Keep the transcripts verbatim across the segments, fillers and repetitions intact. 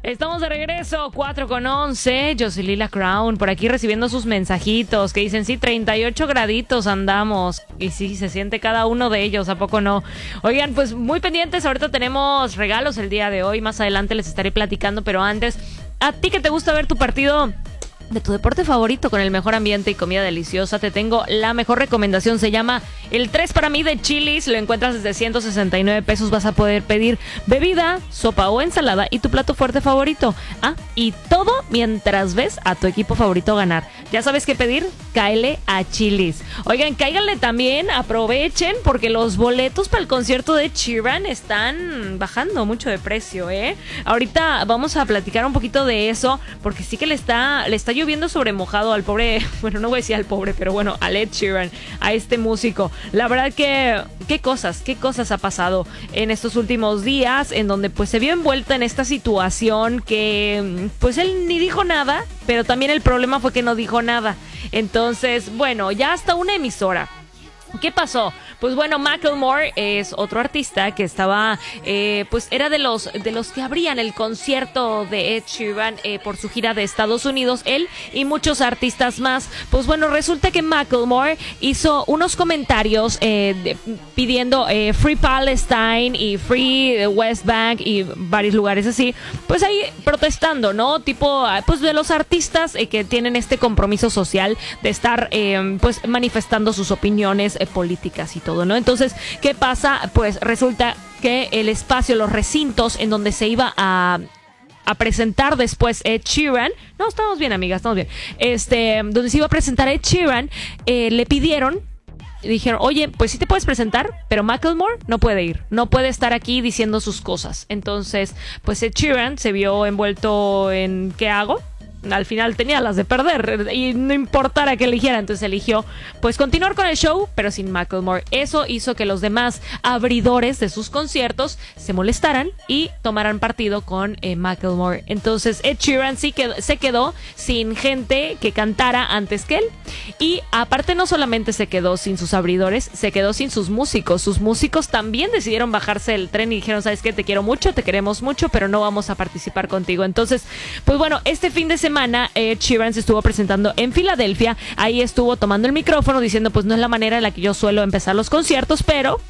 Estamos de regreso, cuatro con once. Yo soy Lila Crown, por aquí recibiendo sus mensajitos que dicen, sí, treinta y ocho graditos andamos. Y sí, se siente cada uno de ellos, ¿a poco no? Oigan, pues muy pendientes, ahorita tenemos regalos el día de hoy. Más adelante les estaré platicando, pero antes, ¿a ti que te gusta ver tu partido de tu deporte favorito con el mejor ambiente y comida deliciosa? Te tengo la mejor recomendación. Se llama el tres para mí de Chili's. Lo encuentras desde ciento sesenta y nueve pesos. Vas a poder pedir bebida, sopa o ensalada y tu plato fuerte favorito. Ah, y todo mientras ves a tu equipo favorito ganar. ¿Ya sabes qué pedir? Cáele a Chili's. Oigan, cáiganle también, aprovechen, porque los boletos para el concierto de Sheeran están bajando mucho de precio, ¿eh? Ahorita vamos a platicar un poquito de eso, porque sí que le está, le está lloviendo sobre mojado al pobre, bueno, no voy a decir al pobre, pero bueno, a Ed Sheeran, a este músico. La verdad que, qué cosas, qué cosas ha pasado en estos últimos días, en donde pues se vio envuelta en esta situación que, pues él ni dijo nada, pero también el problema fue que no dijo nada. Entonces, bueno, ya hasta una emisora. ¿Qué pasó? Pues bueno, Macklemore es otro artista que estaba, eh, pues era de los de los que abrían el concierto de Ed Sheeran eh, por su gira de Estados Unidos, él y muchos artistas más. Pues bueno, resulta que Macklemore hizo unos comentarios eh, de, pidiendo eh, Free Palestine y Free West Bank y varios lugares así, pues ahí protestando, ¿no? Tipo, pues de los artistas eh, que tienen este compromiso social de estar, eh, pues manifestando sus opiniones eh, políticas y todo, ¿no? Entonces, ¿qué pasa? Pues resulta que el espacio, los recintos en donde se iba a, a presentar después Ed Sheeran, no, estamos bien, amigas, estamos bien, este, donde se iba a presentar Ed Sheeran, eh, le pidieron, dijeron, oye, pues sí te puedes presentar, pero Macklemore no puede ir, no puede estar aquí diciendo sus cosas. Entonces, pues Ed Sheeran se vio envuelto en, ¿qué hago? Al final tenía las de perder y no importara que eligiera, entonces eligió pues continuar con el show pero sin Macklemore. Eso hizo que los demás abridores de sus conciertos se molestaran y tomaran partido con eh, Macklemore. Entonces Ed Sheeran sí que se quedó sin gente que cantara antes que él, y aparte no solamente se quedó sin sus abridores, se quedó sin sus músicos. Sus músicos también decidieron bajarse del tren y dijeron, ¿sabes qué? Te quiero mucho, te queremos mucho, pero no vamos a participar contigo. Entonces, pues bueno, este fin de semana semana Ed Sheeran se estuvo presentando en Filadelfia. Ahí estuvo tomando el micrófono diciendo, pues no es la manera en la que yo suelo empezar los conciertos, pero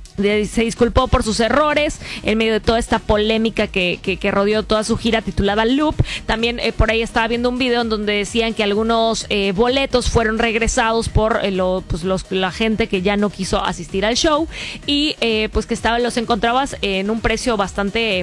se disculpó por sus errores en medio de toda esta polémica que, que, que rodeó toda su gira titulada Loop. También eh, por ahí estaba viendo un video en donde decían que algunos eh, boletos fueron regresados por eh, lo, pues los, la gente que ya no quiso asistir al show, y eh, pues que estaban, los encontrabas en un precio bastante,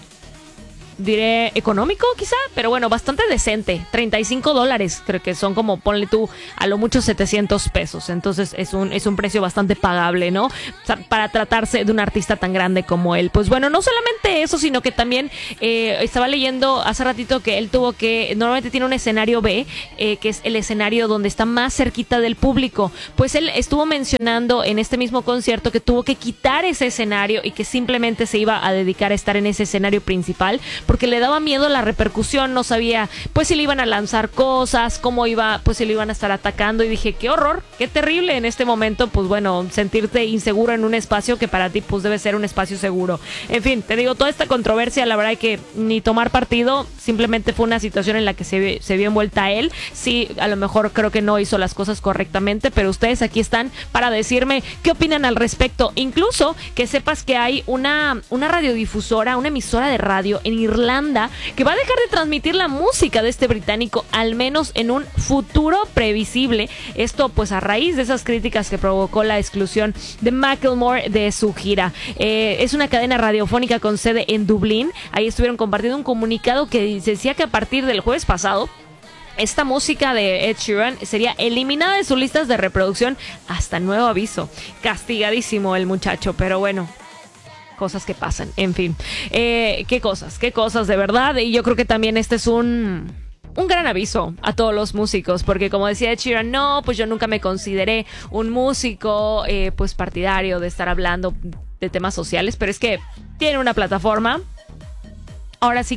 diré económico quizá, pero bueno, bastante decente, treinta y cinco dólares, creo que son como, ponle tú, a lo mucho setecientos pesos, entonces es un, es un precio bastante pagable, ¿no? O sea, para tratarse de un artista tan grande como él. Pues bueno, no solamente eso, sino que también eh, estaba leyendo hace ratito que él tuvo que, normalmente tiene un escenario B, eh, que es el escenario donde está más cerquita del público, pues él estuvo mencionando en este mismo concierto que tuvo que quitar ese escenario y que simplemente se iba a dedicar a estar en ese escenario principal, porque le daba miedo la repercusión, no sabía pues si le iban a lanzar cosas, cómo iba, pues si le iban a estar atacando, y dije, qué horror, qué terrible en este momento, pues bueno, sentirte inseguro en un espacio que para ti pues debe ser un espacio seguro. En fin, te digo, toda esta controversia, la verdad es que ni tomar partido, simplemente fue una situación en la que se, se vio envuelta a él. Sí, a lo mejor creo que no hizo las cosas correctamente, pero ustedes aquí están para decirme qué opinan al respecto. Incluso que sepas que hay una, una radiodifusora, una emisora de radio en Irlanda que va a dejar de transmitir la música de este británico, al menos en un futuro previsible. Esto pues a raíz de esas críticas que provocó la exclusión de Macklemore de su gira. Eh, es una cadena radiofónica con sede en Dublín. Ahí estuvieron compartiendo un comunicado que decía que a partir del jueves pasado esta música de Ed Sheeran sería eliminada de sus listas de reproducción hasta nuevo aviso. Castigadísimo el muchacho, pero bueno, cosas que pasan, en fin. Eh, qué cosas, qué cosas de verdad. Y yo creo que también este es un, un gran aviso a todos los músicos, porque como decía Ed Sheeran, no, pues yo nunca me consideré un músico eh, pues partidario de estar hablando de temas sociales, pero es que tiene una plataforma. Ahora sí que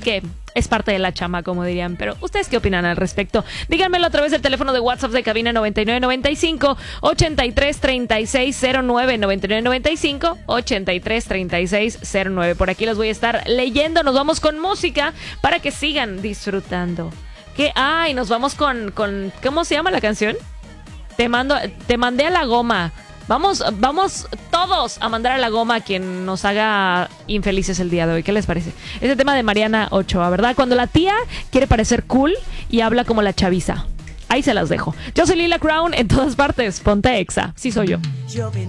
es parte de la chama, como dirían. Pero, ¿ustedes qué opinan al respecto? Díganmelo a través del teléfono de WhatsApp de cabina noventa y nueve noventa y cinco, ochenta y tres, treinta y seis cero nueve, noventa y nueve noventa y cinco, ochenta y tres, treinta y seis cero nueve. Por aquí los voy a estar leyendo. Nos vamos con música para que sigan disfrutando. ¿Qué? Ay, nos vamos con, con... ¿Cómo se llama la canción? Te mando, te mandé a la goma. Vamos, vamos todos a mandar a la goma a quien nos haga infelices el día de hoy. ¿Qué les parece? Ese tema de Mariana Ochoa, ¿verdad? Cuando la tía quiere parecer cool y habla como la chaviza. Ahí se las dejo. Yo soy Lila Crown en todas partes. Ponte Exa. Sí soy yo. Yo